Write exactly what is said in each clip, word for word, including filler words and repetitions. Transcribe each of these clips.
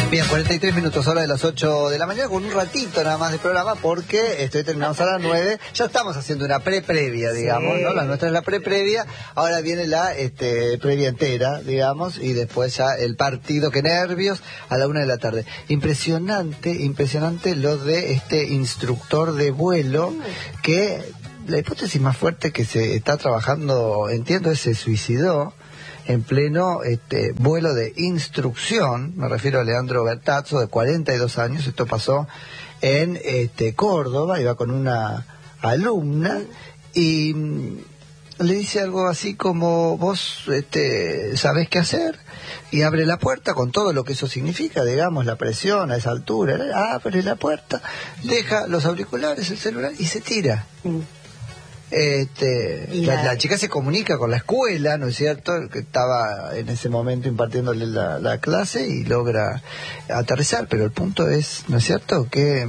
Bien, cuarenta y tres minutos, hora de las ocho de la mañana, con un ratito nada más de programa, porque estoy terminamos a las nueve. Ya estamos haciendo una pre-previa, digamos, sí, ¿no? La nuestra es la pre-previa, ahora viene la este, previa entera, digamos, y después ya el partido. Qué nervios, a la una de la tarde. Impresionante, impresionante lo de este instructor de vuelo, que la hipótesis más fuerte que se está trabajando, entiendo, es se suicidó en pleno este, vuelo de instrucción. Me refiero a Leandro Bertazzo, de cuarenta y dos años. Esto pasó en este, Córdoba, iba con una alumna y mm, le dice algo así como: vos este, sabés qué hacer, y abre la puerta con todo lo que eso significa, digamos, la presión a esa altura. Abre la puerta, deja los auriculares, el celular y se tira. Mm. Este, la, la... la chica se comunica con la escuela, ¿no es cierto?, que estaba en ese momento impartiéndole la, la clase, y logra aterrizar. Pero el punto es, ¿no es cierto?, que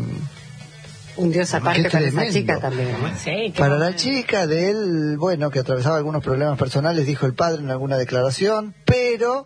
un dios aparte para esa chica también, ¿no? Sí, para la chica de él, bueno, que atravesaba algunos problemas personales, dijo el padre en alguna declaración, pero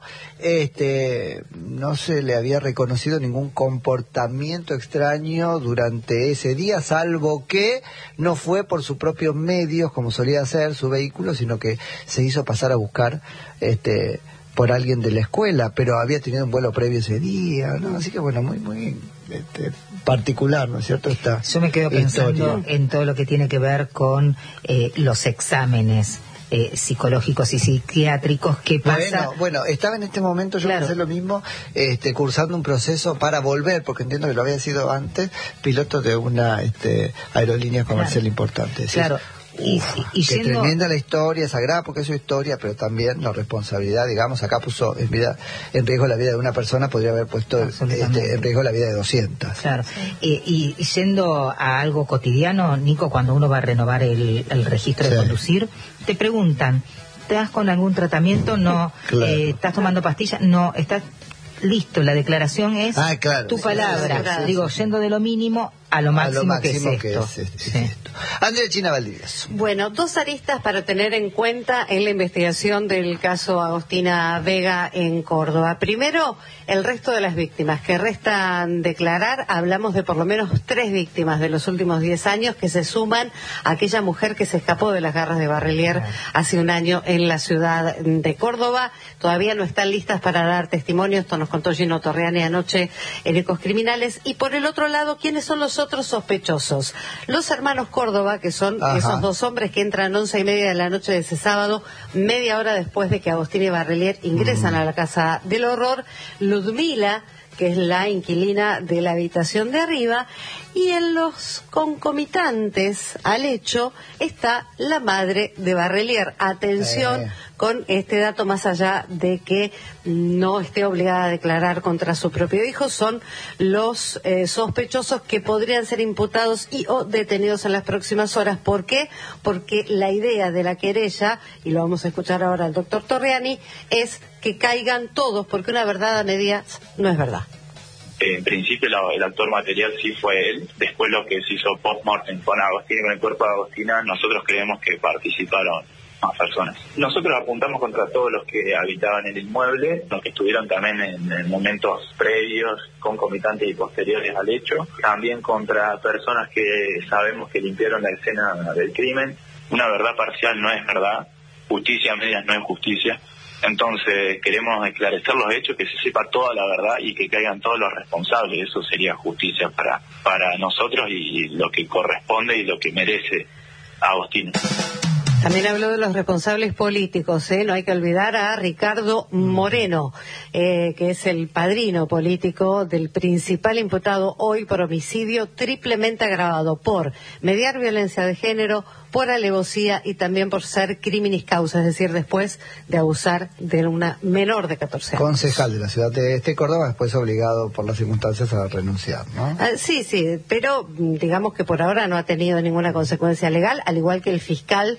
este no se le había reconocido ningún comportamiento extraño durante ese día, salvo que no fue por sus propios medios, como solía hacer su vehículo, sino que se hizo pasar a buscar este por alguien de la escuela, pero había tenido un vuelo previo ese día, ¿no? Así que bueno, muy, muy este, particular, ¿no es cierto? Esta Yo me quedo pensando historia en todo lo que tiene que ver con eh, los exámenes eh, psicológicos y psiquiátricos. ¿Qué pasa? Bueno, bueno, estaba en este momento, yo claro. pensé lo mismo, este, cursando un proceso para volver, porque entiendo que lo había sido antes, piloto de una este, aerolínea comercial claro. importante. ¿Sí? Claro. Y, Uf, y, y que yendo... tremenda la historia, sagrada porque es su historia, pero también la responsabilidad, digamos, acá puso en vida en riesgo la vida de una persona, podría haber puesto este, en riesgo la vida de doscientas. Claro, eh, y yendo a algo cotidiano, Nico, cuando uno va a renovar el, el registro sí. de conducir, te preguntan, ¿estás con algún tratamiento? No. Claro. eh, ¿Estás tomando pastillas? No. ¿Estás listo? La declaración es ah, claro. tu palabra. Sí, sí, sí, Digo, sí. yendo de lo mínimo a lo máximo, a lo máximo que, es, que esto. es, es, sí. es esto. Andrea China Valdivieso. Bueno, dos aristas para tener en cuenta en la investigación del caso Agostina Vega en Córdoba. Primero, el resto de las víctimas que restan declarar. Hablamos de por lo menos tres víctimas de los últimos diez años que se suman a aquella mujer que se escapó de las garras de Barrelier hace un año en la ciudad de Córdoba. Todavía no están listas para dar testimonio. Esto nos contó Gino Torriani anoche en Ecos Criminales. Y por el otro lado, ¿quiénes son los otros sospechosos? Los hermanos Córdoba, que son Ajá. esos dos hombres que entran once y media de la noche de ese sábado, media hora después de que Agostina y Barrelier ingresan mm. a la casa del horror. Ludmila, que es la inquilina de la habitación de arriba, y en los concomitantes al hecho está la madre de Barrelier. Atención eh. con este dato, más allá de que no esté obligada a declarar contra su propio hijo, son los eh, sospechosos que podrían ser imputados y o detenidos en las próximas horas. ¿Por qué? Porque la idea de la querella, y lo vamos a escuchar ahora al doctor Torriani, es que caigan todos, porque una verdad a medias no es verdad. En principio la, el actor material sí fue él. Después lo que se hizo post-mortem con Agostina, con el cuerpo de Agostina, nosotros creemos que participaron más personas. Nosotros apuntamos contra todos los que habitaban en el inmueble, los que estuvieron también en, en momentos previos, concomitantes y posteriores al hecho. También contra personas que sabemos que limpiaron la escena del crimen. Una verdad parcial no es verdad, justicia a medias no es justicia. Entonces queremos esclarecer los hechos, que se sepa toda la verdad y que caigan todos los responsables. Eso sería justicia para, para nosotros y lo que corresponde y lo que merece Agostina. También habló de los responsables políticos, ¿eh? No hay que olvidar a Ricardo Moreno, eh, que es el padrino político del principal imputado hoy por homicidio triplemente agravado por mediar violencia de género, por alevosía y también por ser criminis causa, es decir, después de abusar de una menor de catorce años. Concejal de la ciudad de este Córdoba, después obligado por las circunstancias a renunciar, ¿no? Ah, sí, sí, pero digamos que por ahora no ha tenido ninguna consecuencia legal, al igual que el fiscal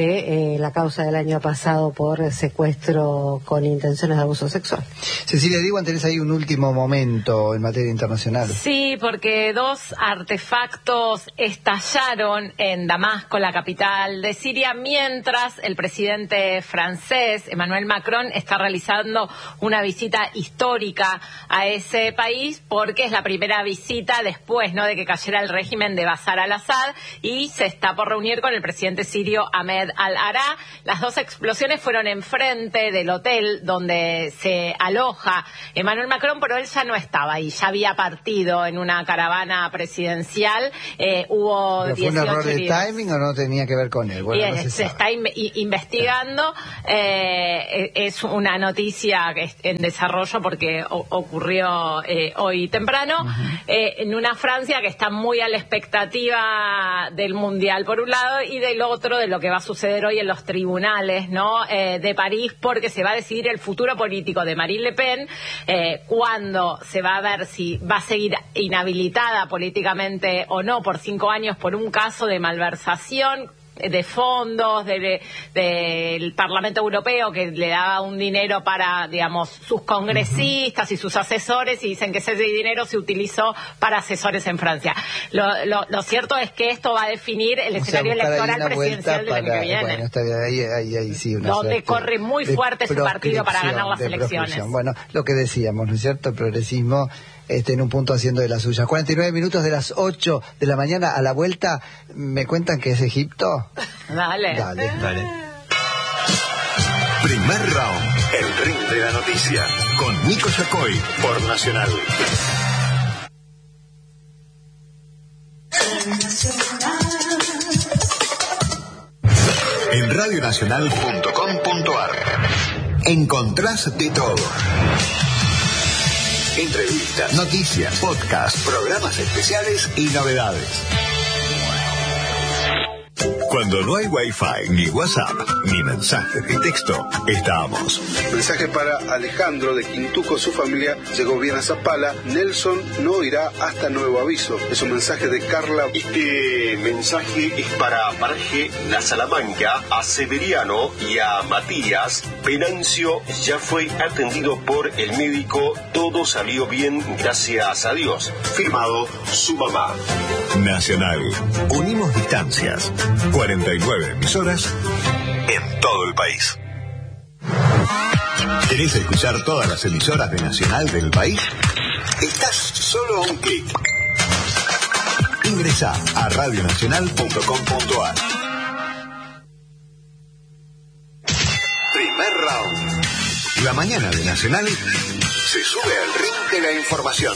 de eh, la causa del año pasado por secuestro con intenciones de abuso sexual. Cecilia Diwan, tenés ahí un último momento en materia internacional. Sí, porque dos artefactos estallaron en Damasco, la capital de Siria, mientras el presidente francés, Emmanuel Macron, está realizando una visita histórica a ese país, porque es la primera visita después, ¿no?, de que cayera el régimen de Bashar al-Assad, y se está por reunir con el presidente sirio Ahmed al-Ará. Las dos explosiones fueron enfrente del hotel donde se aloja Emmanuel Macron, pero él ya no estaba ahí, ya había partido en una caravana presidencial. Eh, hubo ¿Pero fue un error de timing o no tenía que ver con él? Bueno, Bien, no se, se está in investigando. Eh, es una noticia en desarrollo porque ocurrió eh, hoy temprano. Uh-huh. eh, en una Francia que está muy a la expectativa del Mundial, por un lado, y del otro, de lo que va a suceder hoy en los tribunales, ¿no?, eh, de París, porque se va a decidir el futuro político de Marine Le Pen, eh, cuando se va a ver si va a seguir inhabilitada políticamente o no por cinco años por un caso de malversación de fondos del de, de Parlamento Europeo, que le daba un dinero para, digamos, sus congresistas y sus asesores, y dicen que ese dinero se utilizó para asesores en Francia. Lo, lo, lo cierto es que esto va a definir el escenario electoral presidencial del año que viene. Bueno, está bien, ahí, ahí, ahí sí, una donde corre muy fuerte su partido para ganar las elecciones. Bueno, lo que decíamos, ¿no es cierto? El progresismo Este, en un punto haciendo de las suyas. cuarenta y nueve minutos de las ocho de la mañana. A la vuelta, ¿me cuentan que es Egipto? Dale. Dale. Dale. Primer round. El ring de la noticia. Con Nico Yacoy por Nacional. En radio nacional punto com punto ar encontrás de todo. Entrevistas, noticias, podcasts, programas especiales y novedades. Cuando no hay Wi-Fi, ni WhatsApp, ni mensajes de texto, estamos. Mensaje para Alejandro de Quintuco, su familia llegó bien a Zapala. Nelson no irá hasta nuevo aviso. Es un mensaje de Carla. Este mensaje es para Paraje La Salamanca, a Severiano y a Matías. Venancio ya fue atendido por el médico. Todo salió bien, gracias a Dios. Firmado su mamá. Nacional. Unimos distancias. cuarenta y nueve emisoras en todo el país. ¿Querés escuchar todas las emisoras de Nacional del país? Estás solo a un clic. Ingresá a radio nacional punto com punto ar. Primer round. La mañana de Nacional se sube al ring de la información.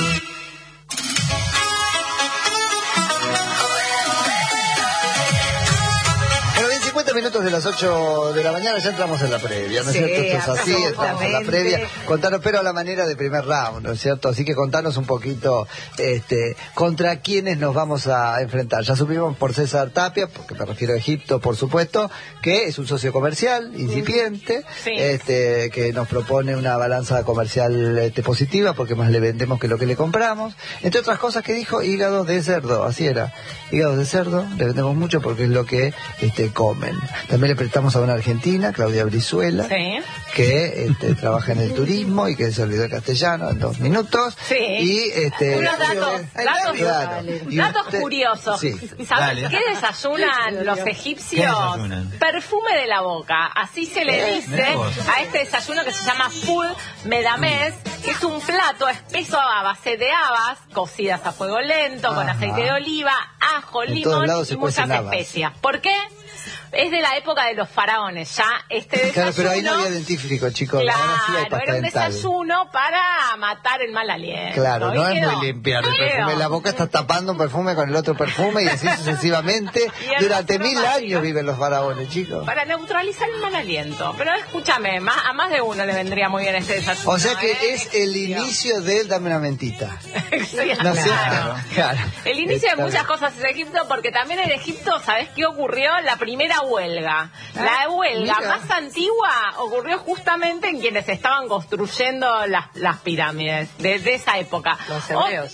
Minutos de las ocho de la mañana, ya entramos en la previa, ¿no es sí, cierto? Esto es así, entramos en la previa. Contanos, pero a la manera de primer round, ¿no es cierto? Así que contanos un poquito este, contra quiénes nos vamos a enfrentar. Ya supimos por César Tapia, porque me refiero a Egipto, por supuesto, que es un socio comercial incipiente, sí. este, que nos propone una balanza comercial este, positiva, porque más le vendemos que lo que le compramos. Entre otras cosas que dijo, hígado de cerdo, así era. Hígado de cerdo, le vendemos mucho porque es lo que este, comen. También le prestamos a una argentina, Claudia Brizuela, sí. que este, trabaja en el turismo y que se olvidó el castellano en dos minutos. Sí. Y este, unos datos, eh, datos, claro. datos usted, curiosos. Sí. ¿Sabes qué desayunan los egipcios? Desayunan? Perfume de la boca. Así se le dice a este desayuno que se llama Food Medamés, que es un plato espeso a base de habas, cocidas a fuego lento, Ajá. con aceite de oliva, ajo, en limón y muchas especias. ¿Por qué? Es de la época de los faraones, ya este desayuno... Claro, pero ahí no había dentífrico, chicos. Claro, ahora sí hay pasta era un dental. Desayuno para matar el mal aliento. Claro, no es quedó? muy limpiar el perfume. La boca está tapando un perfume con el otro perfume y así sucesivamente. Durante mil años viven los faraones, chicos. Para neutralizar el mal aliento. Pero escúchame, más, a más de uno le vendría muy bien este desayuno. O sea que ¿eh? es el inicio del dame una mentita. Sí, no sé, claro. claro. El inicio Está de muchas bien. cosas es Egipto, porque también en Egipto, ¿sabés qué ocurrió? La primera huelga. La huelga Mira. más antigua ocurrió justamente en quienes estaban construyendo las, las pirámides de, de esa época. Los hebreos. O,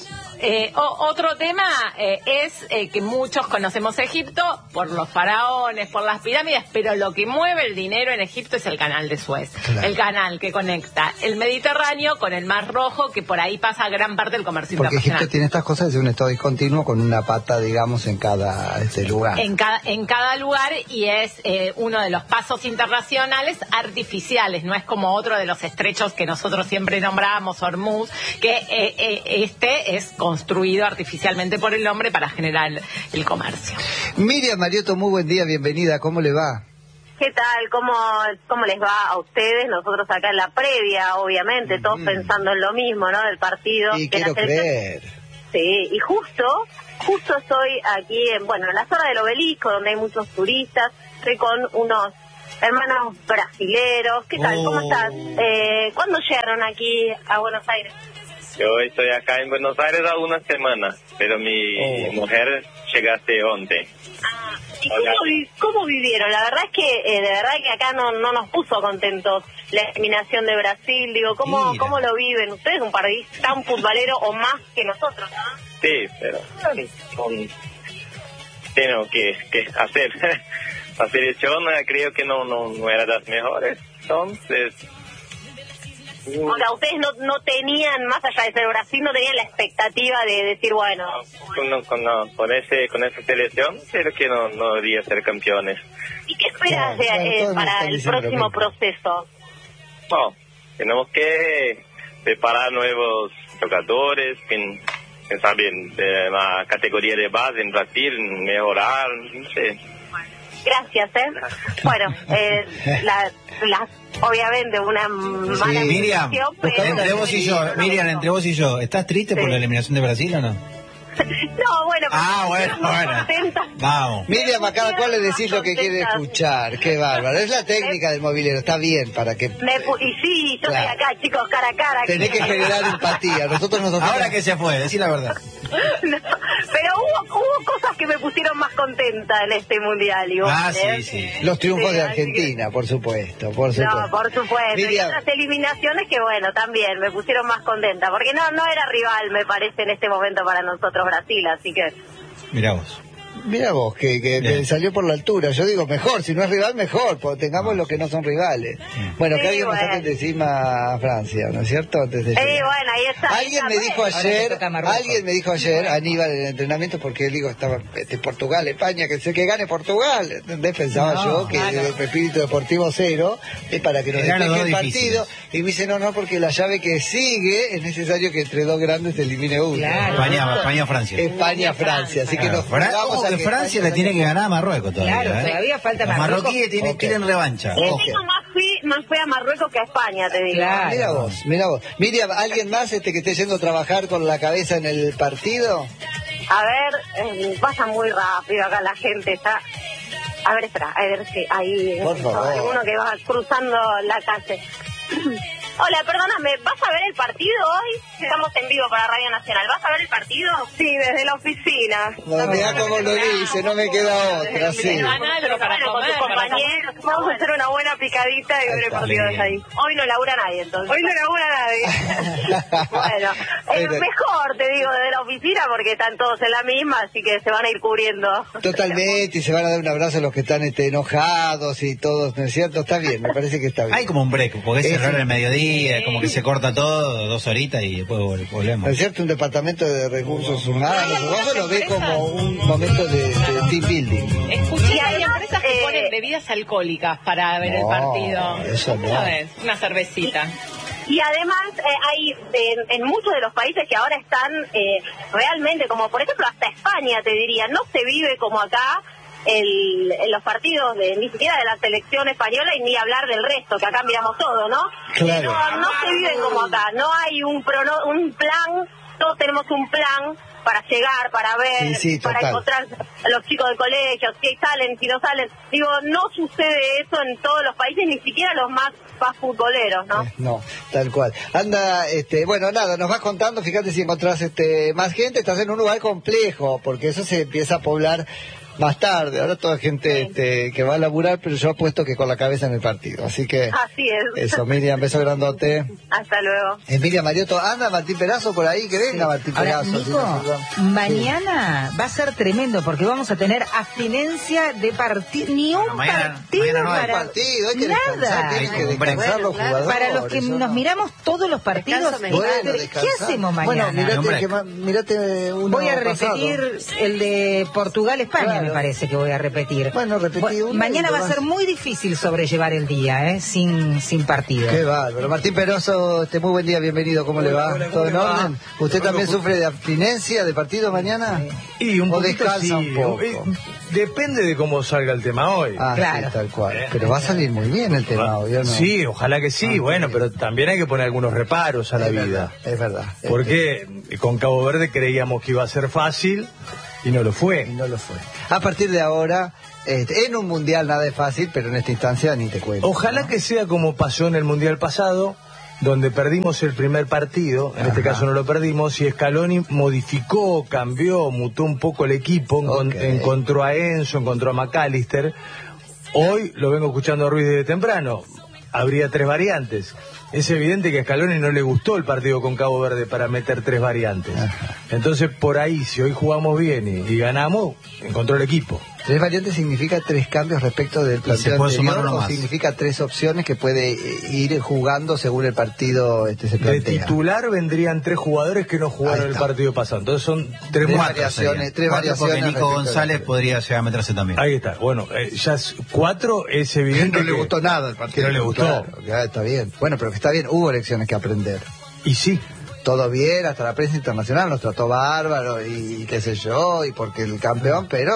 Eh, o, otro tema eh, es eh, que muchos conocemos Egipto por los faraones, por las pirámides, pero lo que mueve el dinero en Egipto es el canal de Suez, claro. El canal que conecta el Mediterráneo con el Mar Rojo, que por ahí pasa gran parte del comercio Porque internacional. Egipto tiene estas cosas de un estado discontinuo con una pata, digamos, en cada este lugar. En cada, en cada lugar, y es eh, uno de los pasos internacionales artificiales, no es como otro de los estrechos que nosotros siempre nombramos, Hormuz, que eh, eh, este es construido artificialmente por el hombre para generar el, el comercio. Miriam Mariotto, muy buen día, bienvenida, ¿cómo le va? ¿Qué tal? ¿Cómo, ¿Cómo les va a ustedes? Nosotros acá en la previa, obviamente, todos mm. pensando en lo mismo, ¿no? Del partido. Y de quiero la creer. Sí, y justo, justo estoy aquí, en, bueno, en la zona del Obelisco, donde hay muchos turistas. Estoy con unos hermanos brasileros. ¿Qué tal? Oh. ¿Cómo estás? Eh, ¿Cuándo llegaron aquí a Buenos Aires? Yo estoy acá en Buenos Aires hace una semana, pero mi oh. mujer llegaste once. Ah, ¿y cómo, vi, cómo vivieron? La verdad es que eh, de verdad que acá no, no nos puso contentos la eliminación de Brasil. Digo, ¿cómo, ¿cómo lo viven? Ustedes un país tan futbolero o más que nosotros, ¿no? Sí, pero con, tengo que, que hacer. La selección creo que no, no, no era de las mejores, entonces... O sea, ustedes no, no tenían, más allá de ser Brasil, no tenían la expectativa de decir, bueno... No, con, no, con, ese, con esa selección, creo que no, no debería ser campeones. ¿Y qué esperas de, eh, para el próximo proceso? No, tenemos que preparar nuevos jugadores, que, que saben de la categoría de base en Brasil, mejorar, no sé... Gracias, ¿eh? Bueno, eh, la, la, obviamente una mala sí, Miriam, pero... entre vos y yo, Miriam, entre vos y yo, ¿estás triste sí. por la eliminación de Brasil o no? No, bueno, ah, bueno, bueno. Vamos. Miriam, a cada cual le decís lo que quiere escuchar. Qué bárbaro. Es la técnica del movilero, está bien para que... Me, y sí, yo claro. estoy acá, chicos, cara a cara. Tenés que generar empatía. Nosotros nosotros. Ahora que se fue, decí la verdad. No, pero hubo, hubo cosas que me pusieron más contenta en este mundial. Igual, ah, ¿eh? sí, sí. Los triunfos sí, de Argentina, que... por supuesto, por supuesto. No, por supuesto. Miriam. Y otras eliminaciones que, bueno, también me pusieron más contenta. Porque no, no era rival, me parece, en este momento para nosotros Brasil, así que... Mirá vos. Mirá vos, que, que, que salió por la altura. Yo digo, mejor, si no es rival, mejor, porque tengamos los que no son rivales. Bueno, sí, que alguien bueno. nos saque de encima a Francia, ¿no es cierto? Antes de sí, bueno, ahí está. Alguien me dijo ayer, alguien me dijo ayer, Aníbal, en el entrenamiento, porque él digo, estaba este, Portugal, España, que sé que gane Portugal. ¿Entendés? Pensaba no, yo que claro. el espíritu deportivo cero es para que nos despeje el partido. Y me dice, no, no, porque la llave que sigue es necesario que entre dos grandes se elimine uno. Claro. España, España, Francia. España, Francia. Así que nos vamos a que Francia le tiene que ganar a Marruecos todavía. Claro, ¿eh? todavía falta Los Marruecos. marroquíes tienen, okay. tienen revancha. Okay. Okay. Más, fui, más fui a Marruecos que a España, te digo. Claro. Mira vos, mira vos. Miriam, ¿alguien más este que esté yendo a trabajar con la cabeza en el partido? A ver, eh, pasa muy rápido acá la gente, está... A ver, espera, a ver si hay alguno que va cruzando la calle. Hola, perdóname, ¿vas a ver el partido hoy? Estamos en vivo para Radio Nacional. ¿Vas a ver el partido? Sí, desde la oficina. No, mirá cómo lo dice, no me queda otra, sí. Pero para con tus compañeros, vamos a hacer una buena picadita y ver el partido desde ahí. Hoy no labura nadie, entonces. Hoy no labura nadie. Bueno, es mejor, te digo, desde la oficina, porque están todos en la misma, así que se van a ir cubriendo. Totalmente, y se van a dar un abrazo a los que están este, enojados y todos, ¿no es cierto? Está bien, me parece que está bien. Hay como un break, porque es cerrar el mediodía. Sí, como que se corta todo, dos horitas y después volvemos. Es cierto, un departamento de recursos humanos, vos lo ves como un momento de, de team building. Escuché, hay empresas que eh, ponen bebidas alcohólicas para ver no, el partido. Eso no. Una vez, una cervecita. Y además eh, hay en, en muchos de los países que ahora están eh, realmente, como por ejemplo hasta España, te diría, no se vive como acá. El, en los partidos de ni siquiera de la selección española y ni hablar del resto, que acá miramos todo, ¿no? Claro. No, no se viven como acá, no hay un prono, un plan, todos tenemos un plan para llegar, para ver, sí, sí, para encontrar a los chicos del colegio, si salen, si no salen. Digo, no sucede eso en todos los países, ni siquiera los más, más futboleros, ¿no? No, tal cual. Anda, este, bueno, nada, nos vas contando, fíjate si encontrás este, más gente, estás en un lugar complejo, porque eso se empieza a poblar más tarde. Ahora toda gente sí. este, que va a laburar, pero yo apuesto que con la cabeza en el partido. Así que... Así es. Eso, Miriam, beso grandote. Hasta luego. Emilia Mariotto, anda Martín Perazo por ahí, que venga sí. Martín Ahora, Perazo. Nico, sí. mañana va a ser tremendo porque vamos a tener abstinencia de partido, ni un mañana, partido mañana no hay para partido, hay que nada. descansar, tienen que descansar bueno, los claro. jugadores. Para los que nos no. miramos todos los partidos, Descanso bueno, ¿qué descansar. hacemos mañana? Bueno, mirate, Hombre. que ma- mirate uno Voy a repetir pasado. el de Portugal-España, Claro. me parece que voy a repetir. Bueno, repetí uno mañana y va a lo ser vas- muy difícil sobrellevar el día, ¿eh? Sin, sin partido. Qué bárbaro. Martín Perazo, este, muy buen día, bienvenido, ¿cómo Hola, le va? hola, ¿Todo en ¿cómo le va? orden? ¿Usted Hola, también ¿cómo- sufre de abstinencia de partido mañana? Y un ¿O poquito descansa sí. un poco? Eh, Depende de cómo salga el tema hoy. Ah, Claro. sí, tal cual. Pero va a salir muy bien el tema hoy, ¿o no? Sí, ojalá que sí, Ah, bueno, bien. pero también hay que poner algunos reparos a la es vida. verdad, es verdad. Porque con Cabo Verde creíamos que iba a ser fácil y no lo Y fue. no lo fue. A partir de ahora, este, en un mundial nada es fácil, pero en esta instancia ni te cuento. Ojalá ¿no? que sea como pasó en el Mundial pasado, donde perdimos el primer partido, en Ajá. este caso no lo perdimos, y Scaloni modificó, cambió, mutó un poco el equipo, encon- Ok. encontró a Enzo, encontró a McAllister. Hoy lo vengo escuchando a Ruiz desde temprano, habría tres variantes. Es evidente que a Scaloni no le gustó el partido con Cabo Verde para meter tres variantes. Ajá. Entonces, por ahí, si hoy jugamos bien y, y ganamos, encontró el equipo. Tres variantes significa tres cambios respecto del se planteo puede sumar anterior, uno o más. significa tres opciones que puede eh, ir jugando según el partido este, se De plantea. titular vendrían tres jugadores que no Ahí jugaron el está. partido pasado. Entonces son tres Tres muertos. variaciones, tres Cuatro, porque variaciones. Nico respecto al González anterior. podría llegar a meterse también. Ahí está. Bueno, eh, ya es ecuatro es evidente No le que- gustó nada el partido. que no le gustó. Claro, ya está bien. Bueno, pero que está bien, hubo lecciones que aprender. Y sí, Todo bien, hasta la prensa internacional nos trató bárbaro y, y qué sé yo, y porque el campeón, pero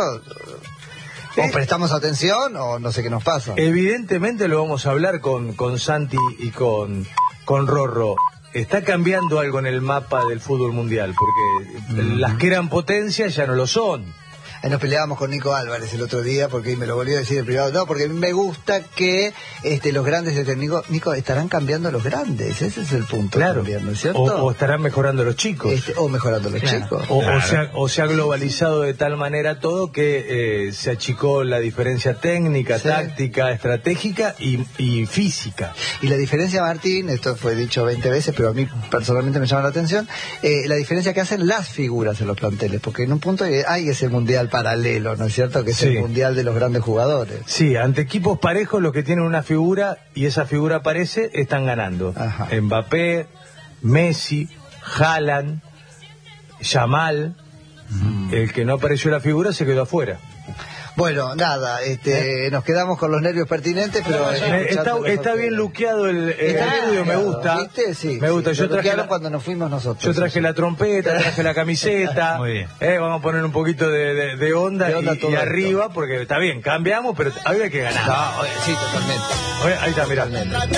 o prestamos atención o no sé qué nos pasa. evidentemente lo vamos a hablar con, con Santi y con, con Rorro. Está cambiando algo en el mapa del fútbol mundial, porque las que eran potencias ya no lo son. Ahí nos peleábamos con Nico Álvarez el otro día porque me lo volvió a decir en privado. No, porque a mí me gusta que este, los grandes de Nico, Nico, estarán cambiando los grandes. Ese es el punto Claro. también, ¿no es cierto? O, o estarán mejorando los chicos. Este, o mejorando los Claro. chicos. O, o Claro. se ha, o se ha globalizado de tal manera todo que eh, se achicó la diferencia técnica, Sí. táctica, estratégica y, y física. Y la diferencia, Martín, esto fue dicho veinte veces, pero a mí personalmente me llama la atención, eh, la diferencia que hacen las figuras en los planteles, porque en un punto hay ese mundial paralelo, ¿no es cierto? Que es Sí. el mundial de los grandes jugadores. Sí, ante equipos parejos, los que tienen una figura y esa figura aparece, están ganando. Ajá. Mbappé, Messi, Haaland, Yamal. El que no apareció la figura se quedó afuera. Bueno, nada, este, nos quedamos con los nervios pertinentes, pero... Eh, está está bien luqueado el, el Está estudio, me luqueado, gusta. ¿viste? Sí, me gusta. sí, Yo lo traje luquearon la, cuando nos fuimos nosotros. yo traje la trompeta, traje la camiseta. Muy bien. Eh, vamos a poner un poquito de, de- de onda, De onda y, todo y esto. arriba, porque está bien, cambiamos, pero había que ganar. No, oye, sí, totalmente. Oye, ahí está, mirá.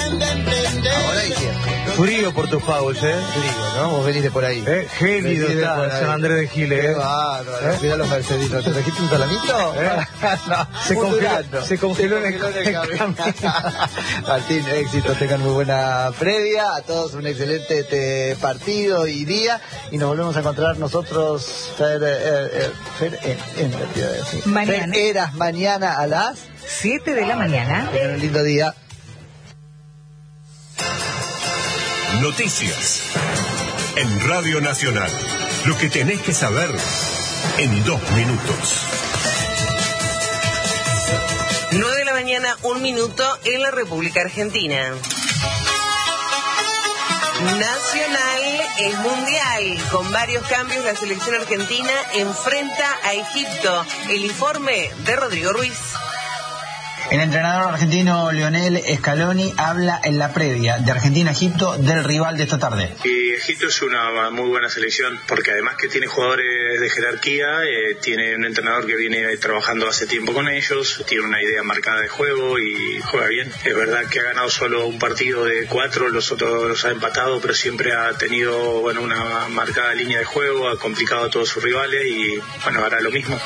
Ahora hay tiempo. Frío por tus pagos, ¿eh? Frío, ¿no? Vos venís de por ahí. Eh, gélido Venís de está por ahí. San Andrés de Giles, Qué ¿eh? bárbaro. ¿Eh? Mirá los merceditos. ¿Te trajiste un salamito? ¿Eh? No, Se un congeló- durazno. se congeló en el- en el camino. Martín, éxito, tengan muy buena previa. A todos un excelente este, partido y día. Y nos volvemos a encontrar nosotros, Fer, eh, eh, Fer, eh, en la ciudad de así. Mañana. Fer, eras mañana a las... Siete de la mañana. Tengan un lindo día. Noticias. En Radio Nacional. Lo que tenés que saber en dos minutos. nueve de la mañana, un minuto en la República Argentina. Nacional es mundial. Con varios cambios, la selección argentina enfrenta a Egipto. El informe de Rodrigo Ruiz. El entrenador argentino Lionel Scaloni habla en la previa de Argentina-Egipto del rival de esta tarde. Y Egipto es una muy buena selección porque además que tiene jugadores de jerarquía, eh, tiene un entrenador que viene trabajando hace tiempo con ellos, tiene una idea marcada de juego y juega bien. Es verdad que ha ganado solo un partido de cuatro, los otros los ha empatado, pero siempre ha tenido bueno una marcada línea de juego, ha complicado a todos sus rivales y bueno, hará lo mismo.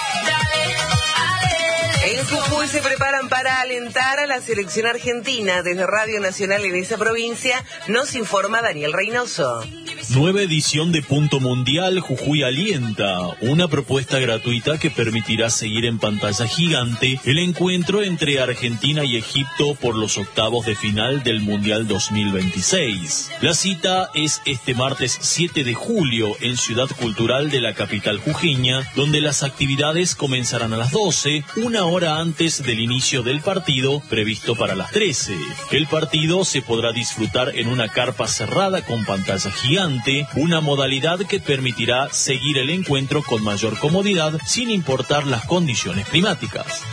En Jujuy se preparan para alentar a la selección argentina. Desde Radio Nacional en esa provincia nos informa Daniel Reynoso. Nueva edición de Punto Mundial Jujuy Alienta, una propuesta gratuita que permitirá seguir en pantalla gigante el encuentro entre Argentina y Egipto por los octavos de final del Mundial dos mil veintiséis. La cita es este martes siete de julio en Ciudad Cultural de la capital jujeña, donde las actividades comenzarán a las doce, una hora antes del inicio del partido, previsto para las trece. El partido se podrá disfrutar en una carpa cerrada con pantalla gigante, una modalidad que permitirá seguir el encuentro con mayor comodidad sin importar las condiciones climáticas.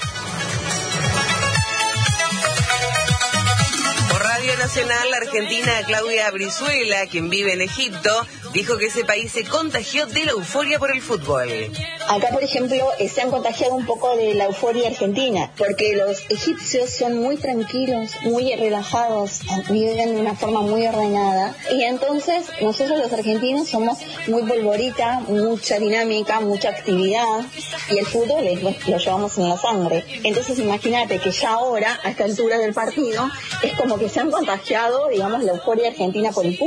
Por Radio Nacional, la argentina Claudia Brizuela, quien vive en Egipto, dijo que ese país se contagió de la euforia por el fútbol. Acá, por ejemplo, eh, se han contagiado un poco de la euforia argentina, porque los egipcios son muy tranquilos, muy relajados, viven de una forma muy ordenada, y entonces nosotros los argentinos somos muy polvorita, mucha dinámica, mucha actividad, y el fútbol es, lo llevamos en la sangre. Entonces imagínate que ya ahora, a esta altura del partido, es como que se han contagiado, digamos, la euforia argentina por el fútbol.